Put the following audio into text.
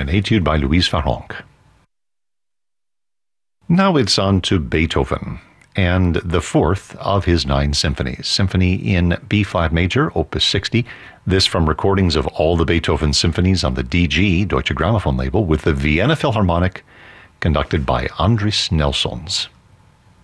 an etude by Louise Farrenc. Now it's on to Beethoven, and the fourth of his 9 symphonies. Symphony in B-flat major, Opus 60. This from recordings of all the Beethoven symphonies on the DG, Deutsche Grammophon label, with the Vienna Philharmonic, conducted by Andris Nelsons.